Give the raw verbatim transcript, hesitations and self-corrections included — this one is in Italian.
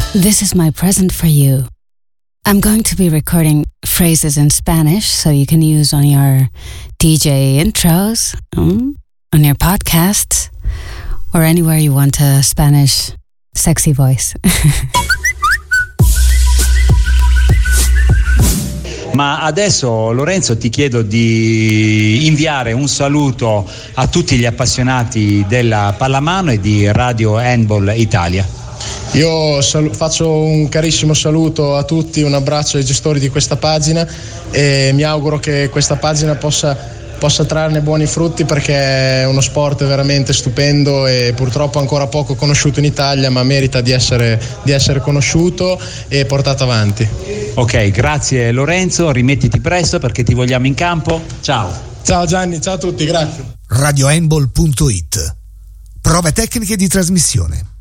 This is my present for you. I'm going to be recording phrases in Spanish so you can use on your D J intros, mm, on your podcasts, or anywhere you want a Spanish sexy voice. Ma adesso, Lorenzo, ti chiedo di inviare un saluto a tutti gli appassionati della pallamano e di Radio Handball Italia. Io sal- faccio un carissimo saluto a tutti, un abbraccio ai gestori di questa pagina e mi auguro che questa pagina possa, possa trarne buoni frutti, perché è uno sport veramente stupendo e purtroppo ancora poco conosciuto in Italia, ma merita di essere, di essere conosciuto e portato avanti. Ok, grazie Lorenzo, rimettiti presto perché ti vogliamo in campo. Ciao. Ciao Gianni, ciao a tutti, grazie. radio handball punto it. Prove tecniche di trasmissione.